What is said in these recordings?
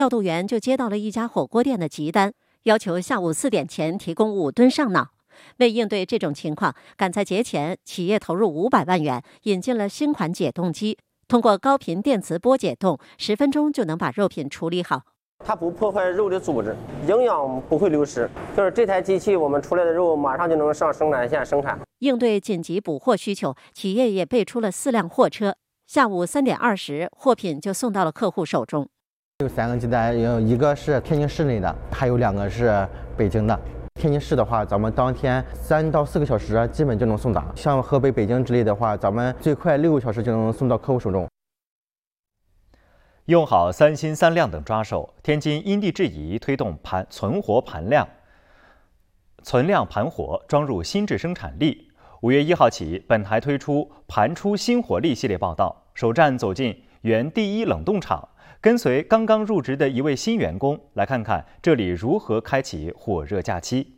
调度员就接到了一家火锅店的急单，要求下午4点前提供5吨上脑。为应对这种情况，赶在节前，企业投入500万元，引进了新款解冻机，通过高频电磁波解冻，10分钟就能把肉品处理好。 它不破坏肉的组织，营养不会流失。就是这台机器，我们出来的肉马上就能上生产线生产。 应对紧急补货需求，企业也备出了4辆货车，下午3点20，货品就送到了客户手中。 有3个接单，有一个是天津市内的，还有2个是北京的。天津市的话，咱们当天3到4个小时基本就能送达。像河北、北京之类的话，咱们最快6个小时就能送到客户手中。 用好3新3亮等抓手，天津因地制宜推动存量盘活装入新质生产力。5月1号起，本台推出盘出新活力系列报道，首站走进原第一冷冻厂，跟随刚刚入职的一位新员工，来看看这里如何开启火热假期。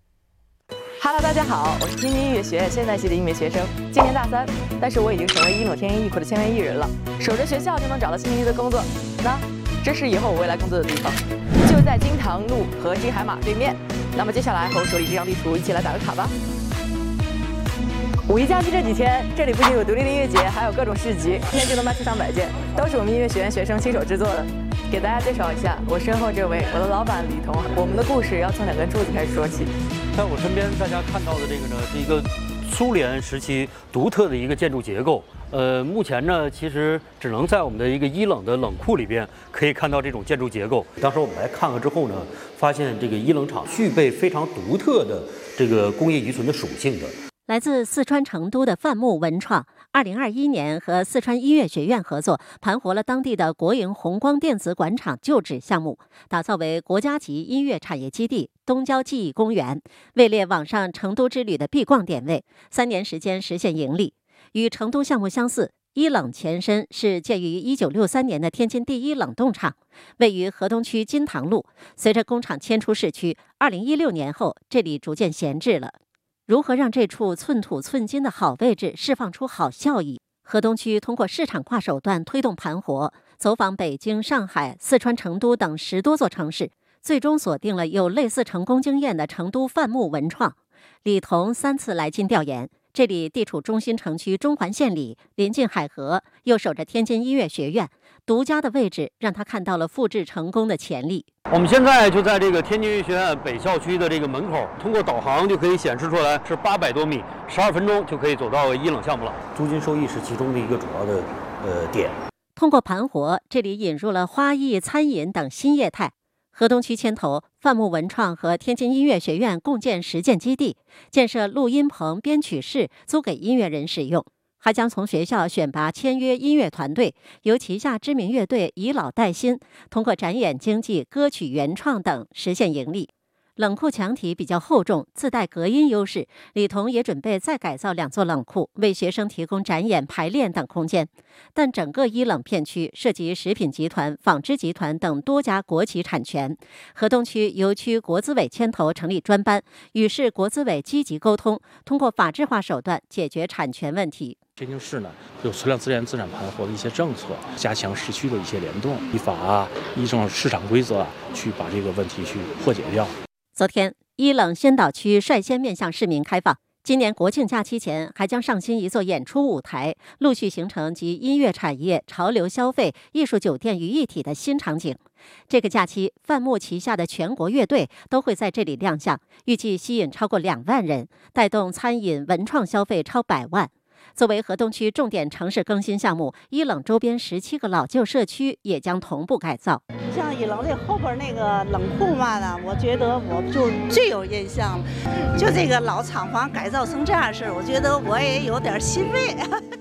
Hello， 大家好，我是天津音乐学院现代系的音乐学生，今年大3，但是我已经成为一诺天音艺库的签约艺人了，守着学校就能找到心仪的工作。那这是以后我未来工作的地方，就在金堂路和金海马对面。那么接下来和我手里这张地图一起来打个卡吧。5一假期这几天，这里不仅有独立的音乐节，还有各种市集，一天就能卖出上百件，都是我们音乐学院学生亲手制作的。给大家介绍一下，我身后这位，我的老板李彤。我们的故事要从2根柱子开始说起。 在我身边，大家看到的这个呢，是一个苏联时期独特的一个建筑结构。目前呢，其实只能在我们的一个伊冷的冷库里边可以看到这种建筑结构。当时我们来看看之后呢，发现这个伊冷厂具备非常独特的这个工业遗存的属性的。 来自四川成都的范木文创，2021年和四川音乐学院合作，盘活了当地的国营红光电子广场旧址项目，打造为国家级音乐产业基地东郊记忆公园，位列网上成都之旅的必逛点位，3年时间实现盈利。与成都项目相似，伊冷前身是建于1963年的天津第一冷冻厂，位于河东区金堂路。随着工厂迁出市区，2016年后，这里逐渐闲置了。如何让这处寸土寸金的好位置释放出好效益？河东区通过市场化手段推动盘活，走访北京、上海、四川成都等10多座城市，最终锁定了有类似成功经验的成都范木文创。李彤3次来京调研，这里地处中心城区中环线里，临近海河，又守着天津音乐学院，独家的位置让他看到了复制成功的潜力。 我们现在就在这个天津音乐学院北校区的这个门口，通过导航就可以显示出来是800多米，12分钟就可以走到伊冷项目了。租金收益是其中的一个主要的点。 通过盘活，这里引入了花艺、餐饮等新业态。河东区牵头，范木文创和天津音乐学院共建实践基地，建设录音棚、编曲室，租给音乐人使用。还将从学校选拔签约音乐团队，由旗下知名乐队以老带新，通过展演经济、歌曲原创等实现盈利。冷库墙体比较厚重，自带隔音优势。李彤也准备再改造2座冷库，为学生提供展演、排练等空间。但整个伊冷片区涉及食品集团、纺织集团等多家国企产权。河东区由区国资委牵头成立专班，与市国资委积极沟通，通过法治化手段解决产权问题。 天津市呢有存量资源资产盘活的一些政策，加强市区的一些联动，依法依照市场规则去把这个问题去破解掉。 昨天，伊冷先导区率先面向市民开放。今年国庆假期前，还将上新一座演出舞台，陆续形成集音乐产业、潮流消费、艺术酒店于一体的新场景。这个假期，范木旗下的全国乐队都会在这里亮相，预计吸引超过2万人，带动餐饮、文创消费超100万。作为河东区重点城市更新项目，伊冷周边17个老旧社区也将同步改造。 像伊冷这后边那个冷库嘛的，我觉得我就最有印象了。就这个老厂房改造成这样的事儿，我觉得我也有点欣慰。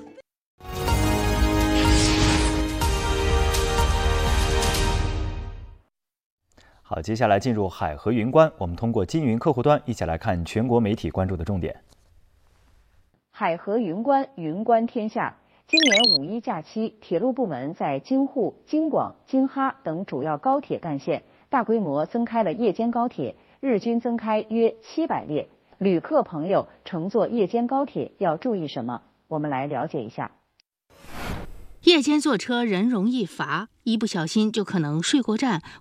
好，接下来进入海河云观，我们通过金云客户端一起来看全国媒体关注的重点。 海河云观，云观天下。今年5一假期，铁路部门在京沪、京广、京哈等主要高铁干线大规模增开了夜间高铁，日均增开约700列。旅客朋友乘坐夜间高铁要注意什么？我们来了解一下。 夜间坐车人容易乏，一不小心就可能睡过站